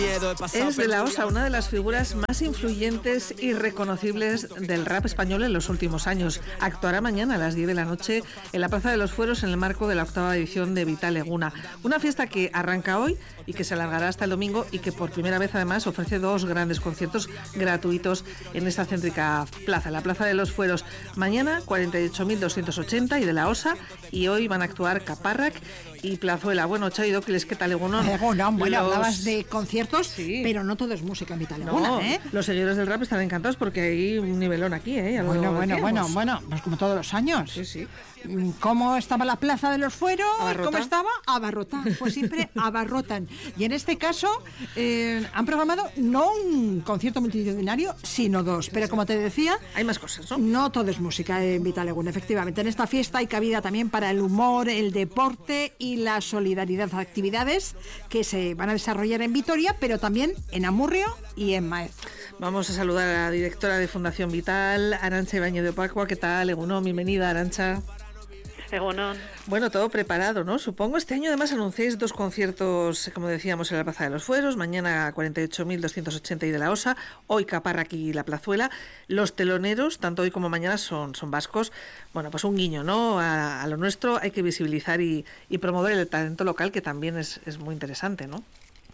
Es de la OSA una de las figuras más influyentes y reconocibles del rap español en los últimos años. Actuará mañana a las 10 de la noche en la Plaza de los Fueros en el marco de la 8ª edición de Vital Eguna. Una fiesta que arranca hoy y que se alargará hasta el domingo y que por primera vez además ofrece 2 grandes conciertos gratuitos en esta céntrica plaza, la Plaza de los Fueros. Mañana 48.280 y de la OSA, y hoy van a actuar Caparrac y Plazuela. Bueno, Chay Dóquiles, ¿qué tal, Egunon? Bueno, hablabas de conciertos, sí, pero no todo es música en Vital Eguna, no, los seguidores del rap están encantados porque hay un nivelón aquí, Bueno, pues como todos los años. Sí. ¿Cómo estaba la Plaza de los Fueros? Abarrota. ¿Cómo estaba? Abarrotada. Pues siempre abarrotan. Y en este caso han programado no un concierto multitudinario, sino 2. Pero como te decía, hay más cosas, ¿no? No todo es música en Vital Eguna, efectivamente. En esta fiesta hay cabida también para el humor, el deporte y la solidaridad. Actividades que se van a desarrollar en Vitoria, pero también en Amurrio y en Maez. Vamos a saludar a la directora de Fundación Vital, Arantxa Ibáñez de Opacua. ¿Qué tal, Egunon? Bienvenida, Arantxa. Egunon. Bueno, todo preparado, ¿no? Supongo. Este año además anunciáis 2 conciertos, como decíamos, en la Plaza de los Fueros. Mañana 48.280 y de la OSA. Hoy Caparrac y la Plazuela. Los teloneros, tanto hoy como mañana, son vascos. Bueno, pues un guiño, ¿no? A lo nuestro. Hay que visibilizar y promover el talento local, que también es muy interesante, ¿no?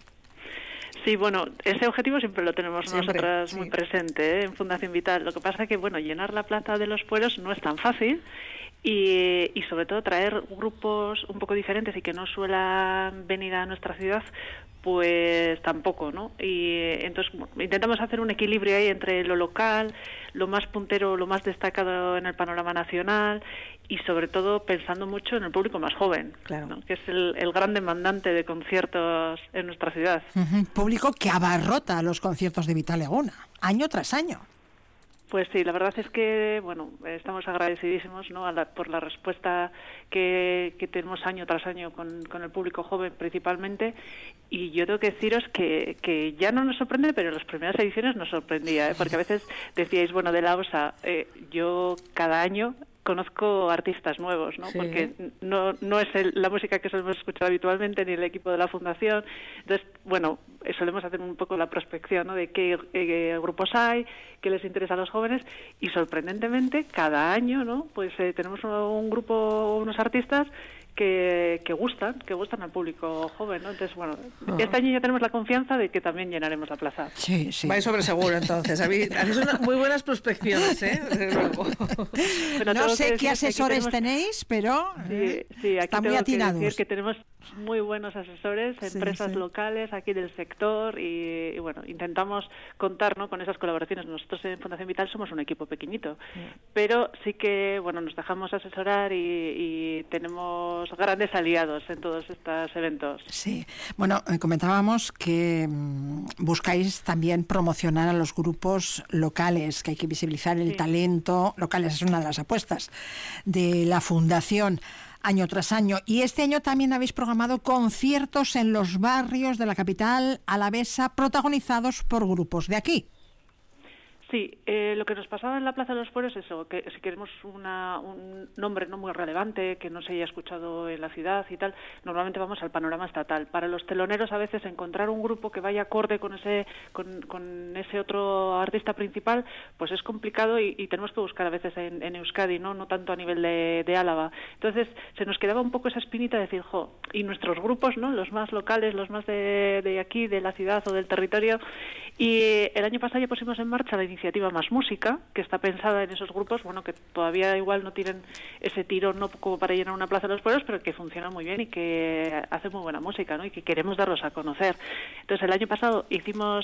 Sí, bueno, ese objetivo siempre lo tenemos nosotras muy presente en Fundación Vital. Lo que pasa es que, llenar la Plaza de los Fueros no es tan fácil. Y sobre todo traer grupos un poco diferentes y que no suelan venir a nuestra ciudad, pues tampoco, ¿no? Y entonces intentamos hacer un equilibrio ahí entre lo local, lo más puntero, lo más destacado en el panorama nacional y sobre todo pensando mucho en el público más joven, claro, ¿no? Que es el gran demandante de conciertos en nuestra ciudad. Público que abarrota los conciertos de Vital Eguna, año tras año. Pues sí, la verdad es que, estamos agradecidísimos, ¿no? Por la respuesta que tenemos año tras año con el público joven principalmente, y yo tengo que deciros que ya no nos sorprende, pero en las primeras ediciones nos sorprendía, porque a veces decíais, de la OSA, yo cada año conozco artistas nuevos, ¿no? Sí. Porque no es la música que solemos escuchar habitualmente, ni el equipo de la Fundación. Entonces, solemos hacer un poco la prospección, ¿no? De qué grupos hay, qué les interesa a los jóvenes, y sorprendentemente cada año, ¿no? Pues tenemos un grupo, unos artistas que gustan al público joven, ¿no? Entonces, este año ya tenemos la confianza de que también llenaremos la plaza. Sí. Vais sobre seguro, entonces. Habéis muy buenas prospecciones, Desde luego. No sé qué asesores tenéis, pero sí, aquí están muy atinados. Que decir que tenemos muy buenos asesores, empresas locales aquí del sector y intentamos contar, ¿no? Con esas colaboraciones. Nosotros en Fundación Vital somos un equipo pequeñito, pero sí que nos dejamos asesorar y tenemos grandes aliados en todos estos eventos. Sí, comentábamos que buscáis también promocionar a los grupos locales, que hay que visibilizar el talento locales, es una de las apuestas de la Fundación año tras año. Y este año también habéis programado conciertos en los barrios de la capital alavesa protagonizados por grupos de aquí. Sí, lo que nos pasaba en la Plaza de los Fueros es eso, que si queremos un nombre no muy relevante, que no se haya escuchado en la ciudad y tal, normalmente vamos al panorama estatal. Para los teloneros a veces encontrar un grupo que vaya acorde con ese otro artista principal, pues es complicado y tenemos que buscar a veces en Euskadi, no tanto a nivel de Álava. Entonces se nos quedaba un poco esa espinita de decir, y nuestros grupos, ¿no? Los más locales, los más de aquí, de la ciudad o del territorio. Y el año pasado ya pusimos en marcha la iniciativa Más Música, que está pensada en esos grupos, que todavía igual no tienen ese tirón, no como para llenar una Plaza de los Fueros, pero que funciona muy bien y que hace muy buena música, ¿no? Y que queremos darlos a conocer. Entonces el año pasado hicimos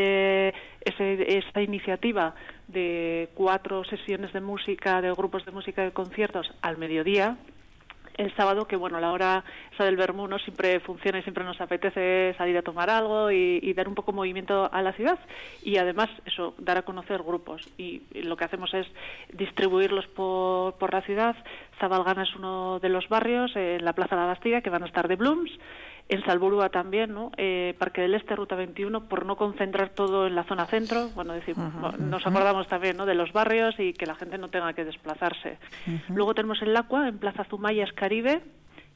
esta iniciativa de 4 sesiones de música, de grupos de música de conciertos al mediodía. El sábado, que la hora esa del vermú, ¿no? Siempre funciona y siempre nos apetece salir a tomar algo y dar un poco movimiento a la ciudad y además eso, dar a conocer grupos, y lo que hacemos es distribuirlos por la ciudad. Zabalgana es uno de los barrios, en la Plaza de la Bastilla, que van a estar de Blooms. En Salburua también, ¿no? Parque del Este, Ruta 21, por no concentrar todo en la zona centro. Nos acordamos también, ¿no? De los barrios y que la gente no tenga que desplazarse. Luego tenemos en Lacua, en Plaza Zumayas Caribe,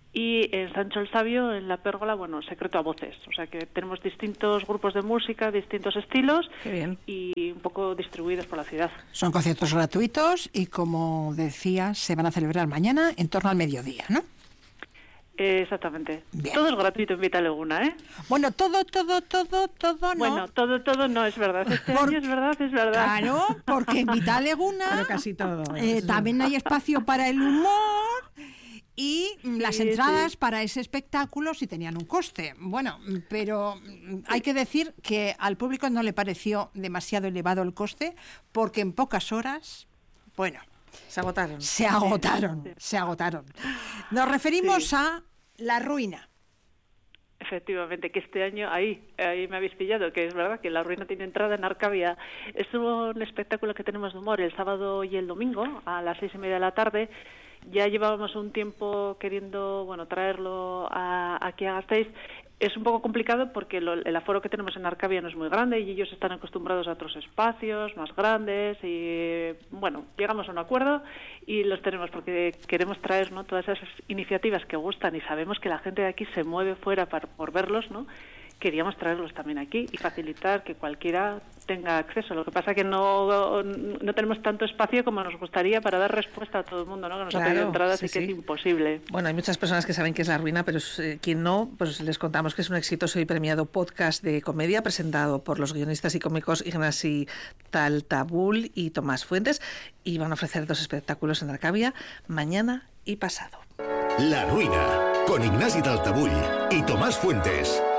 y en Sancho el Sabio, en la Pérgola, bueno, Secreto a voces. O sea que tenemos distintos grupos de música, distintos estilos. Qué bien. Y un poco distribuidos por la ciudad. Son conciertos gratuitos y, como decía, se van a celebrar mañana en torno al mediodía, ¿no? Exactamente. Bien. Todo es gratuito en Vitaleguna, ¿eh? Bueno, todo, no. Bueno, todo no es verdad. Este año es verdad. Claro, porque en Vitaleguna Pero casi todo. también hay espacio para el humor y las entradas para ese espectáculo sí tenían un coste. Bueno, pero hay que decir que al público no le pareció demasiado elevado el coste, porque en pocas horas, bueno, Se agotaron. se agotaron. Nos referimos a La Ruina. Efectivamente, que este año, ahí me habéis pillado, que es verdad que La Ruina tiene entrada en Arcavia. Es un espectáculo que tenemos de humor el sábado y el domingo a las 6:30 de la tarde. Ya llevábamos un tiempo queriendo, traerlo aquí a Gasteiz. Es un poco complicado porque el aforo que tenemos en Arcavia no es muy grande y ellos están acostumbrados a otros espacios más grandes y, llegamos a un acuerdo y los tenemos porque queremos traer, ¿no?, todas esas iniciativas que gustan y sabemos que la gente de aquí se mueve fuera por verlos, ¿no? Queríamos traerlos también aquí y facilitar que cualquiera tenga acceso. Lo que pasa que no tenemos tanto espacio como nos gustaría para dar respuesta a todo el mundo, ¿no? Que nos ha pedido entradas y que es imposible. Bueno, hay muchas personas que saben que es La Ruina, pero quien no, pues les contamos que es un exitoso y premiado podcast de comedia presentado por los guionistas y cómicos Ignasi Taltabul y Tomás Fuentes, y van a ofrecer 2 espectáculos en Arcavia mañana y pasado. La Ruina, con Ignasi Taltabul y Tomás Fuentes.